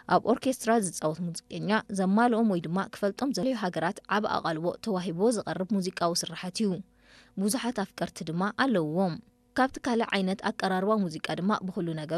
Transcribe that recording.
ኣብ ኦርኬስትራ ዝጻወት ሙዚቀኛ ዘማልኦም ወይ ድማ ክፈልጦም ዘለዩ ሃገራት ዓብ ኣቓልቦ ተዋሂቦ ዝቐርብ ሙዚቃዊ ስራሓት እዩ ብዙሓት ኣፍቀርቲ ድማ ኣለውዎም ካብቲ ካልእ ዓይነት ኣቀራርባ ሙዚቃ ድማ ብኩሉ ነገሩ